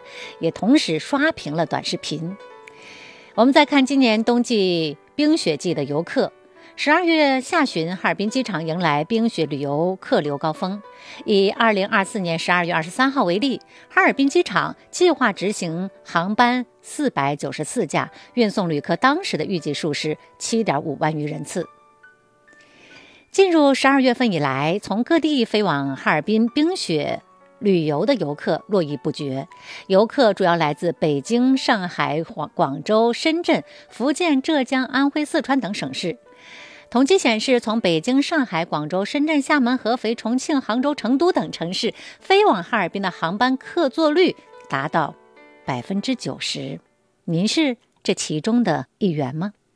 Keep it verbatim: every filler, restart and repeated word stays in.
也同时刷屏了短视频。我们再看今年冬季冰雪季的游客，十二月下旬，哈尔滨机场迎来冰雪旅游客流高峰。以二零二四年十二月二十三号为例，哈尔滨机场计划执行航班四百九十四架，运送旅客当时的预计数是 七点五万余人次。进入十二月份以来，从各地飞往哈尔滨冰雪旅游的游客络绎不绝，游客主要来自北京、上海、广州、深圳、福建、浙江、安徽、四川等省市。统计显示，从北京、上海、广州、深圳、厦门、合肥、重庆、杭州、成都等城市飞往哈尔滨的航班客座率达到百分之九十。您是这其中的一员吗？